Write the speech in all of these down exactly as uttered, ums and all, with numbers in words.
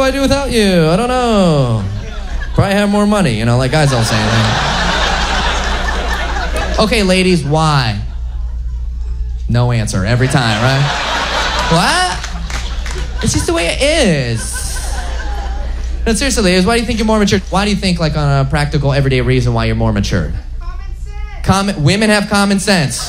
I do without you? I don't know. Probably have more money, you know, like guys all saying. Okay, ladies, why? No answer every time, right? What? It's just the way it is. No, seriously, ladies, why do you think you're more mature? Why do you think, like, on a practical, everyday reason why you're more mature? Common sense. Common, women have common sense.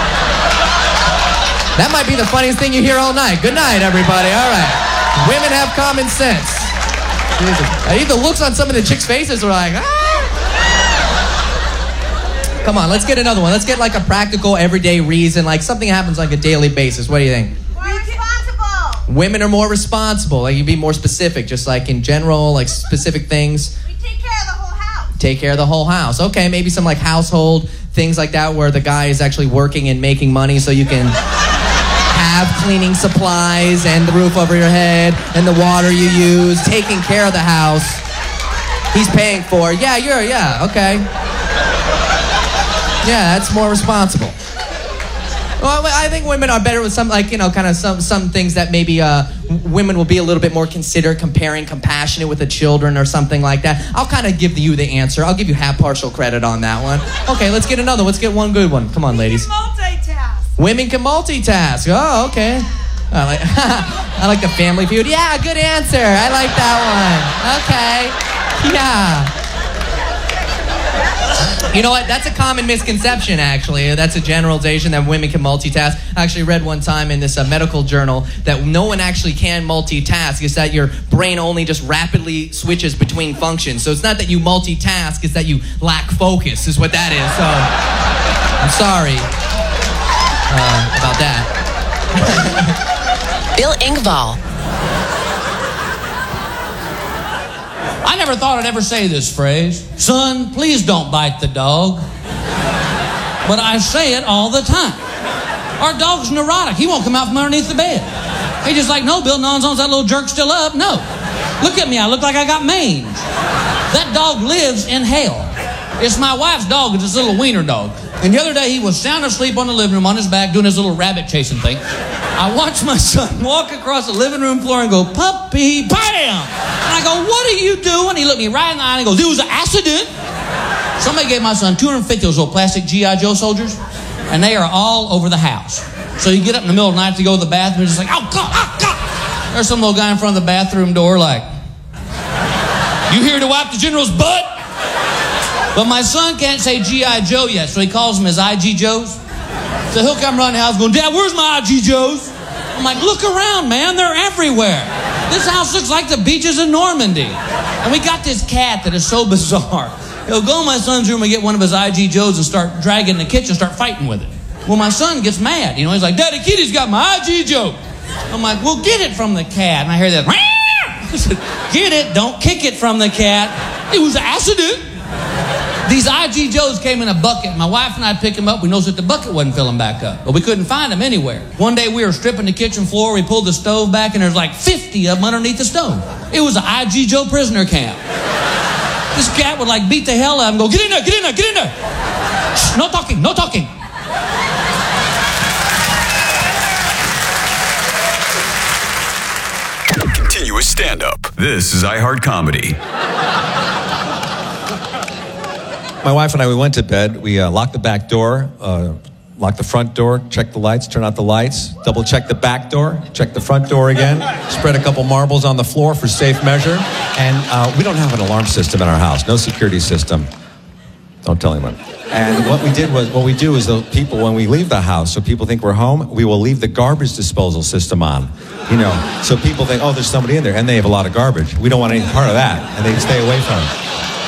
That might be the funniest thing you hear all night. Good night, everybody. All right. Women have common sense. I think the looks on some of the chicks' faces are like, ah. Come on, let's get another one. Let's get like a practical, everyday reason, like something happens like a daily basis. What do you think? More responsible. Women are more responsible. Like, you be more specific, just like in general, like specific things. We take care of the whole house. Take care of the whole house. Okay, maybe some like household things like that where the guy is actually working and making money so you can have cleaning supplies and the roof over your head and the water you use, taking care of the house. He's paying for it. Yeah, you're, yeah, okay. Yeah, that's more responsible. Well, I think women are better with some, like, you know, kind of some, some things that maybe uh, women will be a little bit more considerate, comparing, compassionate with the children or something like that. I'll kind of give you the answer. I'll give you half partial credit on that one. Okay, let's get another. Let's get one good one. Come on, ladies. We can multitask. Women can multitask. Oh, okay. I like, I like the Family Feud. Yeah, good answer. I like that one. Okay. Yeah. You know what? That's a common misconception, actually. That's a generalization that women can multitask. I actually read one time in this uh, medical journal that no one actually can multitask. It's that your brain only just rapidly switches between functions. So it's not that you multitask, it's that you lack focus is what that is. So I'm sorry uh, about that. Bill Engvall. I never thought I'd ever say this phrase. Son, please don't bite the dog. But I say it all the time. Our dog's neurotic. He won't come out from underneath the bed. He's just like, no, Bill, nonsense, that little jerk still up. No. Look at me. I look like I got mange. That dog lives in hell. It's my wife's dog. It's this little wiener dog. And the other day, he was sound asleep on the living room on his back doing his little rabbit chasing thing. I watched my son walk across the living room floor and go, puppy, bam! And I go, what are you doing? He looked me right in the eye and he goes, it was an accident. Somebody gave my son two hundred fifty of those little plastic G I Joe soldiers, and they are all over the house. So you get up in the middle of the night to go to the bathroom, and it's just like, oh, God, oh, God. There's some little guy in front of the bathroom door like, you here to wipe the general's butt? But my son can't say G I Joe yet, so he calls them his I G Joes. So he'll come around the house going, Dad, where's my I G Joes? I'm like, look around, man. They're everywhere. This house looks like the beaches in Normandy. And we got this cat that is so bizarre. He'll go in my son's room and get one of his I G Joes and start dragging in the kitchen and start fighting with it. Well, my son gets mad. You know, he's like, Daddy, Kitty's got my I G Joe. I'm like, well, get it from the cat. And I hear that, I said, get it, don't kick it from the cat. It was an accident. These I G Joes came in a bucket. My wife and I picked them up. We noticed that the bucket wasn't filling back up, but we couldn't find them anywhere. One day we were stripping the kitchen floor. We pulled the stove back, and there's like fifty of them underneath the stove. It was an I G Joe prisoner camp. This cat would like beat the hell out of him and go, get in there, get in there, get in there. Shh, no talking, no talking. Continuous stand-up. This is iHeart Comedy. My wife and I, we went to bed. We uh, locked the back door, uh, locked the front door, checked the lights, turned out the lights, double checked the back door, checked the front door again, spread a couple marbles on the floor for safe measure. And uh, we don't have an alarm system in our house, no security system. Don't tell anyone. And what we did was, what we do is the people, when we leave the house, so people think we're home, we will leave the garbage disposal system on. You know, so people think, oh, there's somebody in there, and they have a lot of garbage. We don't want any part of that, and they stay away from it.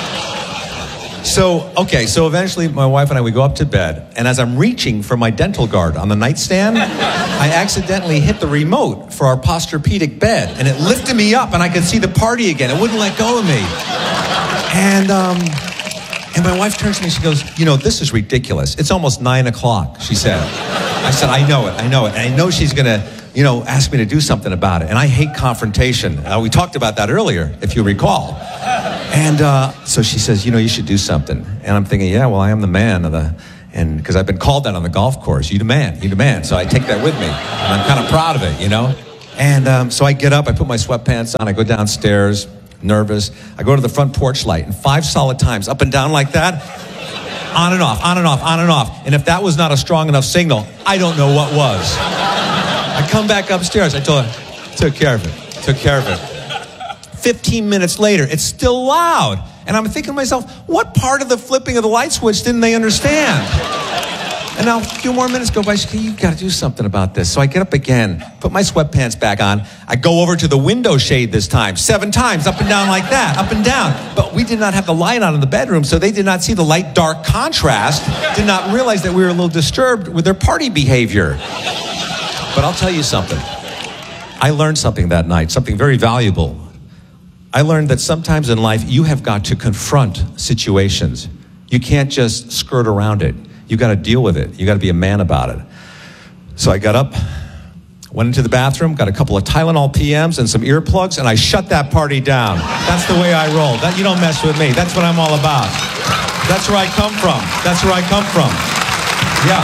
So, okay, so eventually my wife and I, we go up to bed, and as I'm reaching for my dental guard on the nightstand, I accidentally hit the remote for our Posturepedic bed, and it lifted me up, and I could see the party again. It wouldn't let go of me. And, um, and my wife turns to me, she goes, you know, this is ridiculous. It's almost nine o'clock, she said. I said, I know it, I know it, and I know she's gonna, you know, ask me to do something about it, and I hate confrontation. Uh, we talked about that earlier, if you recall. And uh, so she says, you know, you should do something. And I'm thinking, yeah, well, I am the man of the, and because I've been called that on the golf course. You the man, you the man. So I take that with me. And I'm kind of proud of it, you know. And um, so I get up, I put my sweatpants on, I go downstairs, nervous. I go to the front porch light, and five solid times, up and down like that, on and off, on and off, on and off. And if that was not a strong enough signal, I don't know what was. I come back upstairs, I told her, took care of it, took care of it. fifteen minutes later, it's still loud. And I'm thinking to myself, what part of the flipping of the light switch didn't they understand? And now a few more minutes go by. She said, you've got to do something about this. So I get up again, put my sweatpants back on. I go over to the window shade this time, seven times, up and down like that, up and down. But we did not have the light on in the bedroom, so they did not see the light-dark contrast, did not realize that we were a little disturbed with their party behavior. But I'll tell you something. I learned something that night, something very valuable. I learned that sometimes in life, you have got to confront situations. You can't just skirt around it. You got to deal with it. You got to be a man about it. So I got up, went into the bathroom, got a couple of Tylenol P Ms and some earplugs, and I shut that party down. That's the way I roll. That, you don't mess with me. That's what I'm all about. That's where I come from. That's where I come from. Yeah.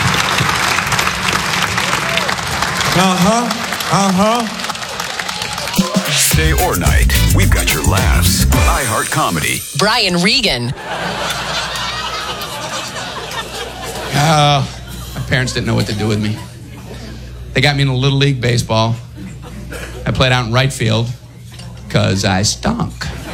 Uh-huh. Uh-huh. Day or night, we've got your laughs. iHeart Comedy. Brian Regan. Uh, my parents didn't know what to do with me. They got me in a Little League baseball. I played out in right field because I stunk.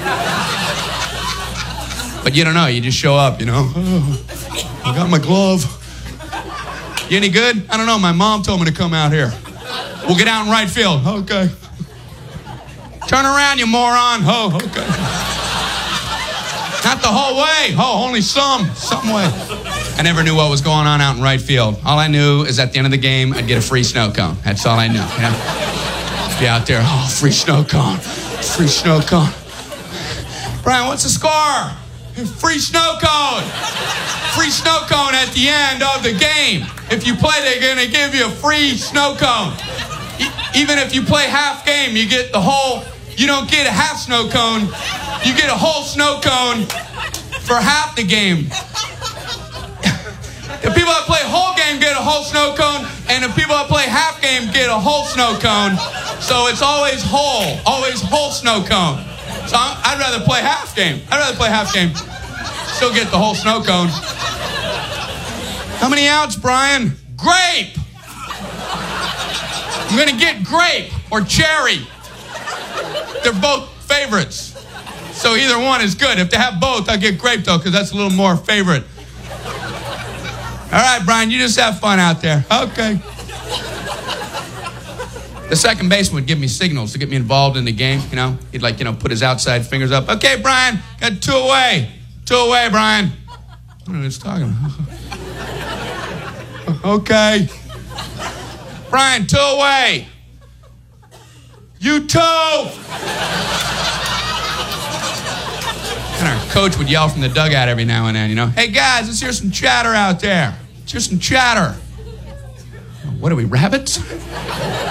But you don't know. You just show up, you know. Oh, I got my glove. You any good? I don't know. My mom told me to come out here. We'll get out in right field. Okay. Turn around, you moron. Oh, okay. Not the whole way. Oh, only some. Some way. I never knew what was going on out in right field. All I knew is at the end of the game, I'd get a free snow cone. That's all I knew. You know? Be out there, oh, free snow cone. Free snow cone. Brian, what's the score? Free snow cone. Free snow cone at the end of the game. If you play, they're going to give you a free snow cone. E- even if you play half game, you get the whole, you don't get a half snow cone. You get a whole snow cone for half the game. The people that play whole game get a whole snow cone, and the people that play half game get a whole snow cone. So it's always whole, always whole snow cone. So I'm, I'd rather play half game. I'd rather play half game. Still get the whole snow cone. How many outs, Brian? Grape. I'm gonna get grape or cherry. They're both favorites. So either one is good. If they have both, I'll get grape though, because that's a little more favorite. All right, Brian, you just have fun out there. Okay. The second baseman would give me signals to get me involved in the game, you know. He'd like, you know, put his outside fingers up. Okay, Brian, got two away. Two away, Brian. I don't know what he's talking about. Okay. Brian, two away. You two. And our coach would yell from the dugout every now and then, you know. Hey, guys, let's hear some chatter out there. Let's hear some chatter. What are we, rabbits?